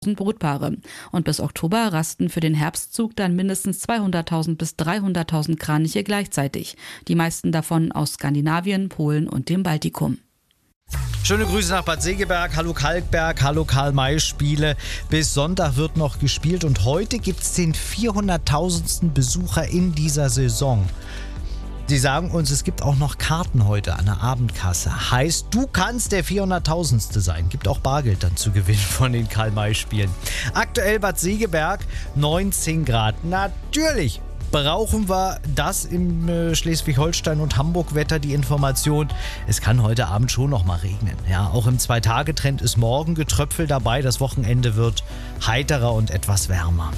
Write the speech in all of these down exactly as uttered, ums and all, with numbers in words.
Brutpaare. Und bis Oktober rasten für den Herbstzug dann mindestens zweihunderttausend bis dreihunderttausend Kraniche gleichzeitig. Die meisten davon aus Skandinavien, Polen und dem Baltikum. Schöne Grüße nach Bad Segeberg, hallo Kalkberg, hallo Karl-May-Spiele. Bis Sonntag wird noch gespielt und heute gibt es den vierhunderttausendsten Besucher in dieser Saison. Sie sagen uns, es gibt auch noch Karten heute an der Abendkasse. Heißt, du kannst der vierhunderttausendste sein. Gibt auch Bargeld dann zu gewinnen von den Karl-May-Spielen. Aktuell Bad Segeberg, neunzehn Grad. Natürlich brauchen wir das im äh, Schleswig-Holstein und Hamburg-Wetter, die Information. Es kann heute Abend schon noch mal regnen. Ja, auch im Zwei-Tage-Trend ist morgen Getröpfel dabei. Das Wochenende wird heiterer und etwas wärmer.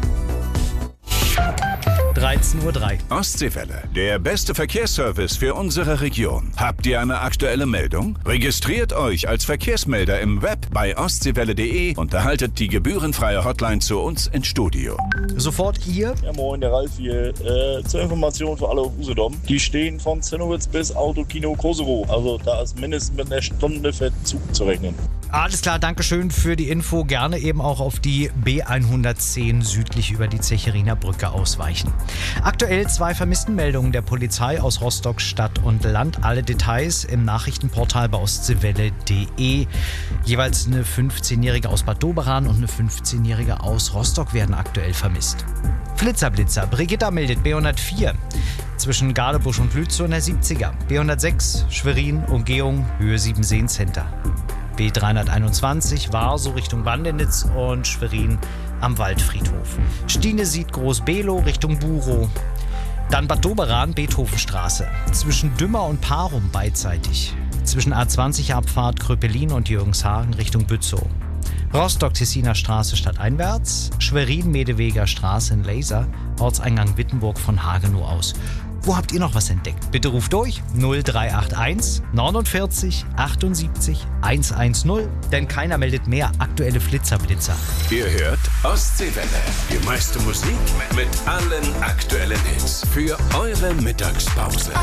dreizehn Uhr drei. Ostseewelle, der beste Verkehrsservice für unsere Region. Habt ihr eine aktuelle Meldung? Registriert euch als Verkehrsmelder im Web bei ostseewelle punkt de und erhaltet die gebührenfreie Hotline zu uns ins Studio. Sofort ihr. Ja, moin, der Ralf hier. Äh, zur Information für alle auf Usedom. Die stehen von Zinnowitz bis Autokino Kosovo. Also da ist mindestens mit einer Stunde Verzug zu rechnen. Alles klar, Dankeschön für die Info. Gerne eben auch auf die B hundertzehn südlich über die Zecheriner Brücke ausweichen. Aktuell zwei Vermisstenmeldungen der Polizei aus Rostock Stadt und Land. Alle Details im Nachrichtenportal bei ostseewelle punkt de. Jeweils eine fünfzehnjährige aus Bad Doberan und eine fünfzehnjährige aus Rostock werden aktuell vermisst. Blitzerblitzer. Brigitta meldet B hundertvier zwischen Gardebusch und Lützow in der siebziger. B hundertsechs Schwerin, Umgehung, Höhe Siebenseen Center. B dreihunderteinundzwanzig Warso Richtung Bandenitz und Schwerin am Waldfriedhof. Stine sieht Groß-Below Richtung Burow. Dann Bad Doberan, Beethovenstraße. Zwischen Dümmer und Parum beidseitig. Zwischen A zwanzig Abfahrt Kröpelin und Jürgenshagen Richtung Bützow. Rostock-Tessiner Straße stadteinwärts. Schwerin-Medeweger Straße in Laser. Ortseingang Wittenburg von Hagenow aus. Wo habt ihr noch was entdeckt? Bitte ruft durch null drei acht eins neunundvierzig achtundsiebzig hundertzehn, denn keiner meldet mehr aktuelle Flitzerblitzer. Ihr hört Ostseewelle, die meiste Musik mit allen aktuellen Hits für eure Mittagspause.